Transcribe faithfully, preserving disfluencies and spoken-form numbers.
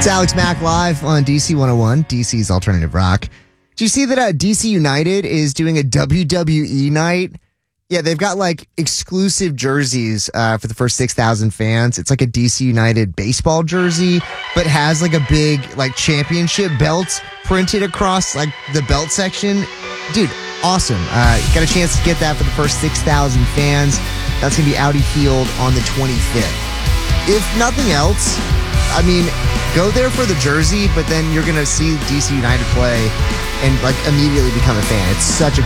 Alex Mack live on D C one oh one, D C's Alternative Rock. Do you see that uh, D C United is doing a W W E night? Yeah, they've got like exclusive jerseys uh, for the first six thousand fans. It's like a D C United baseball jersey, but has like a big like championship belt printed across like the belt section. Dude, awesome. Uh, got a chance to get that for the first six thousand fans. That's going to be Audi Field on the twenty-fifth. If nothing else, I mean, go there for the jersey, but then you're going to see D C United play and like immediately become a fan. It's such a